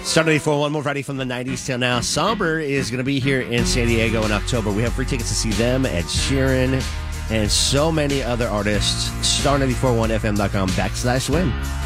Star 94.1, more variety from the 90s till now. Somber is going to be here in San Diego in October. We have free tickets to see them, Ed Sheeran, and so many other artists. Star941fm.com/win.